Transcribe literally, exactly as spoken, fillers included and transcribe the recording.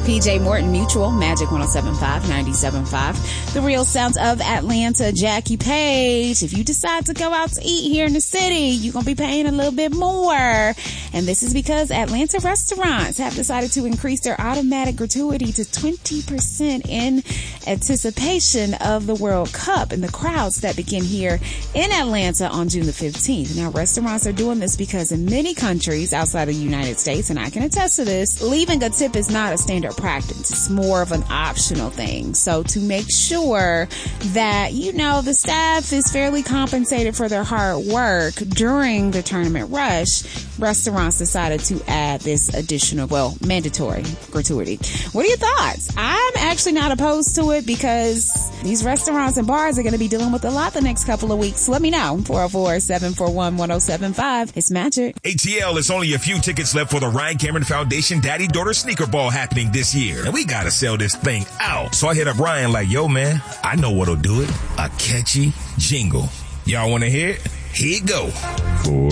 P J Morton Mutual, Magic one oh seven point five, ninety-seven point five. The real sounds of Atlanta, Jackie Page. If you decide to go out to eat here in the city, you're going to be paying a little bit more. And this is because Atlanta restaurants have decided to increase their automatic gratuity to twenty percent in anticipation of the World Cup and the crowds that begin here in Atlanta on June the fifteenth. Now, restaurants are doing this because in many countries outside of the United States, and I can attest to this, leaving a tip is not a standard practice. It's more of an optional thing. So to make sure that, you know, the staff is fairly compensated for their hard work during the tournament rush, restaurants decided to add this additional, well, mandatory gratuity. What are your thoughts? I'm actually not opposed to it because these restaurants and bars are going to be dealing with a lot the next couple of weeks. Let me know. four oh four, seven four one, one oh seven five. It's Magic. A T L, it's only a few tickets left for the Ryan Cameron Foundation Daddy-Daughter Sneaker Ball happening this year. And we got to sell this thing out. So I hit up Ryan like, yo, man, I know what'll do it. A catchy jingle. Y'all want to hear it? Here it go. Four.